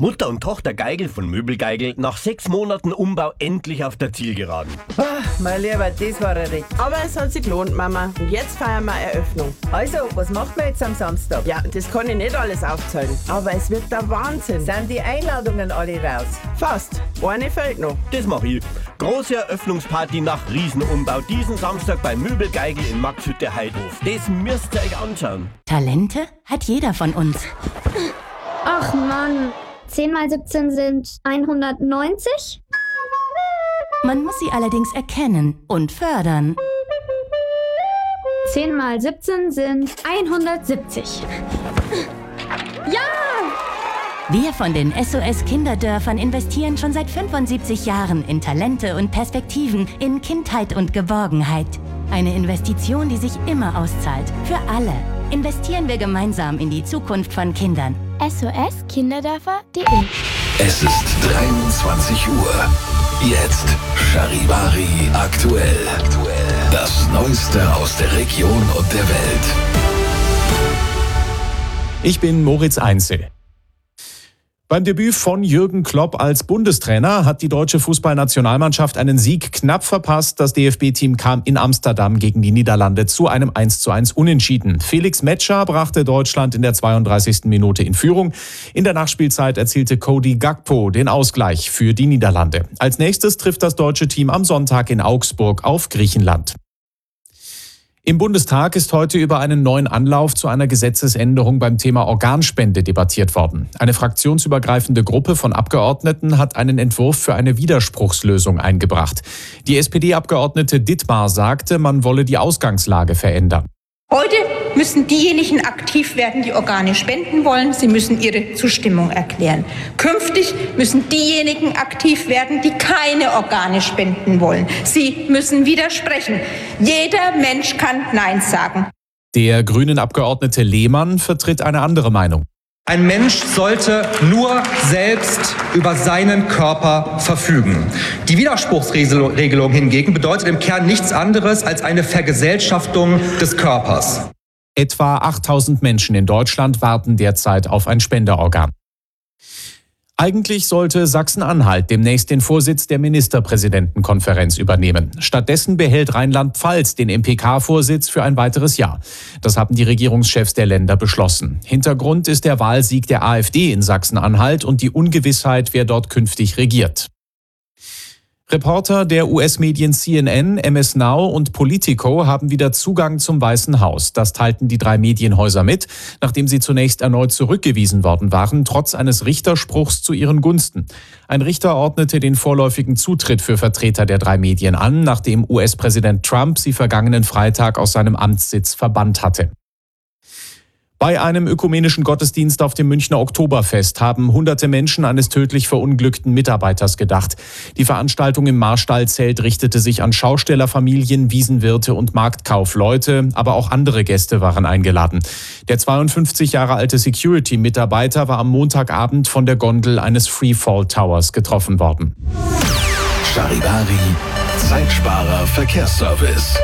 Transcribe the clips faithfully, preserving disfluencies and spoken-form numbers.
Mutter und Tochter Geigel von Möbelgeigel nach sechs Monaten Umbau endlich auf der Zielgeraden. Ah, mein Lieber, das war ein Ritt. Aber es hat sich gelohnt, Mama. Und jetzt feiern wir Eröffnung. Also, was macht man jetzt am Samstag? Ja, das kann ich nicht alles aufzählen. Aber es wird der Wahnsinn. Sind die Einladungen alle raus? Fast. Eine fehlt noch. Das mach ich. Große Eröffnungsparty nach Riesenumbau diesen Samstag bei Möbelgeigel in Maxhütte Heidhof. Das müsst ihr euch anschauen. Talente hat jeder von uns. Ach Mann, zehn mal siebzehn sind hundertneunzig? Man muss sie allerdings erkennen und fördern. zehn mal siebzehn sind hundertsiebzig. Ja! Wir von den S O S Kinderdörfern investieren schon seit fünfundsiebzig Jahren in Talente und Perspektiven, in Kindheit und Geborgenheit. Eine Investition, die sich immer auszahlt. Für alle. Investieren wir gemeinsam in die Zukunft von Kindern. S O S Kinderdörfer punkt de. Es ist dreiundzwanzig Uhr. Jetzt Charivari aktuell. Das Neueste aus der Region und der Welt. Ich bin Moritz Einzel. Beim Debüt von Jürgen Klopp als Bundestrainer hat die deutsche Fußballnationalmannschaft einen Sieg knapp verpasst. Das D F B-Team kam in Amsterdam gegen die Niederlande zu einem eins zu eins Unentschieden. Felix Metscher brachte Deutschland in der zweiunddreißigsten Minute in Führung. In der Nachspielzeit erzielte Cody Gakpo den Ausgleich für die Niederlande. Als nächstes trifft das deutsche Team am Sonntag in Augsburg auf Griechenland. Im Bundestag ist heute über einen neuen Anlauf zu einer Gesetzesänderung beim Thema Organspende debattiert worden. Eine fraktionsübergreifende Gruppe von Abgeordneten hat einen Entwurf für eine Widerspruchslösung eingebracht. Die S P D-Abgeordnete Dittmar sagte, man wolle die Ausgangslage verändern. Heute müssen diejenigen aktiv werden, die Organe spenden wollen. Sie müssen ihre Zustimmung erklären. Künftig müssen diejenigen aktiv werden, die keine Organe spenden wollen. Sie müssen widersprechen. Jeder Mensch kann Nein sagen. Der grünen Abgeordnete Lehmann vertritt eine andere Meinung. Ein Mensch sollte nur selbst über seinen Körper verfügen. Die Widerspruchsregelung hingegen bedeutet im Kern nichts anderes als eine Vergesellschaftung des Körpers. Etwa achttausend Menschen in Deutschland warten derzeit auf ein Spenderorgan. Eigentlich sollte Sachsen-Anhalt demnächst den Vorsitz der Ministerpräsidentenkonferenz übernehmen. Stattdessen behält Rheinland-Pfalz den M P K-Vorsitz für ein weiteres Jahr. Das haben die Regierungschefs der Länder beschlossen. Hintergrund ist der Wahlsieg der AfD in Sachsen-Anhalt und die Ungewissheit, wer dort künftig regiert. Reporter der U S-Medien C N N, M S Now und Politico haben wieder Zugang zum Weißen Haus. Das teilten die drei Medienhäuser mit, nachdem sie zunächst erneut zurückgewiesen worden waren, trotz eines Richterspruchs zu ihren Gunsten. Ein Richter ordnete den vorläufigen Zutritt für Vertreter der drei Medien an, nachdem U S-Präsident Trump sie vergangenen Freitag aus seinem Amtssitz verbannt hatte. Bei einem ökumenischen Gottesdienst auf dem Münchner Oktoberfest haben hunderte Menschen eines tödlich verunglückten Mitarbeiters gedacht. Die Veranstaltung im Marstallzelt richtete sich an Schaustellerfamilien, Wiesenwirte und Marktkaufleute, aber auch andere Gäste waren eingeladen. Der zweiundfünfzig Jahre alte Security-Mitarbeiter war am Montagabend von der Gondel eines Freefall Towers getroffen worden. Charivari, Zeitsparer Verkehrsservice.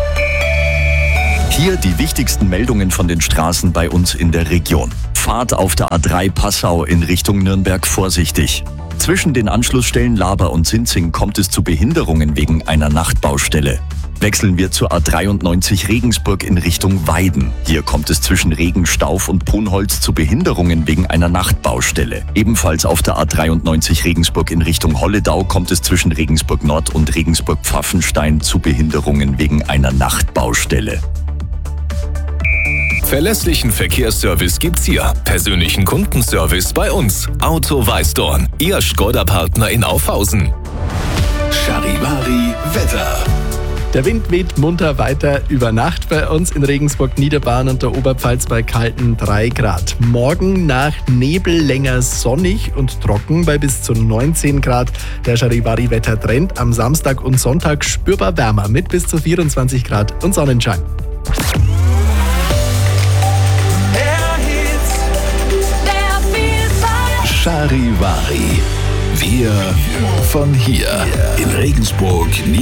Hier die wichtigsten Meldungen von den Straßen bei uns in der Region. Fahrt auf der A drei Passau in Richtung Nürnberg vorsichtig. Zwischen den Anschlussstellen Laber und Sinzing kommt es zu Behinderungen wegen einer Nachtbaustelle. Wechseln wir zur A dreiundneunzig Regensburg in Richtung Weiden. Hier kommt es zwischen Regenstauf und Brunholz zu Behinderungen wegen einer Nachtbaustelle. Ebenfalls auf der A dreiundneunzig Regensburg in Richtung Holledau kommt es zwischen Regensburg Nord und Regensburg Pfaffenstein zu Behinderungen wegen einer Nachtbaustelle. Verlässlichen Verkehrsservice gibt's hier. Persönlichen Kundenservice bei uns. Auto Weißdorn, Ihr Skoda-Partner in Aufhausen. Charivari Wetter. Der Wind weht munter weiter über Nacht bei uns in Regensburg, Niederbayern und der Oberpfalz bei kalten drei Grad. Morgen nach Nebel länger sonnig und trocken bei bis zu neunzehn Grad. Der Charivari-Wettertrend am Samstag und Sonntag spürbar wärmer mit bis zu vierundzwanzig Grad und Sonnenschein. Charivari. Wir von hier in Regensburg.